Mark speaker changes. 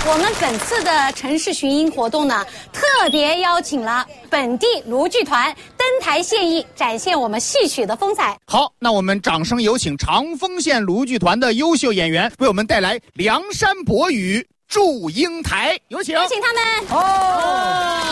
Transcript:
Speaker 1: 我们本次的城市巡音活动呢，特别邀请了本地卢剧团登台献艺，展现我们戏曲的风采。
Speaker 2: 好，那我们掌声有请长丰县卢剧团的优秀演员为我们带来《梁山伯与祝英台》，有请，
Speaker 1: 有请他们。
Speaker 2: 哦。